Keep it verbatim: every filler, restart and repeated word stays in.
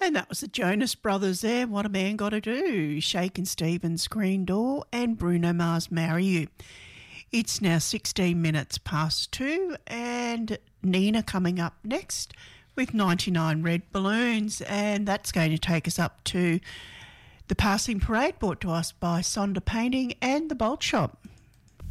And that was the Jonas Brothers there, What a Man Gotta Do, Shakin' Stevens, Green Door, and Bruno Mars, Marry You. It's now sixteen minutes past two, and Nina coming up next with ninety-nine Red Balloons, and that's going to take us up to the Passing Parade, brought to us by Sonder Painting and the Bolt Shop.